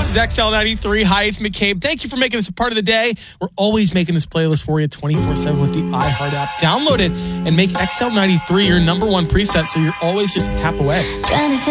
This is XL93. Hi, it's McCabe. Thank you for making this a part of the day. We're always making this playlist for you 24/7 with the iHeart app. Download it and make XL93 your number one preset so you're always just a tap away.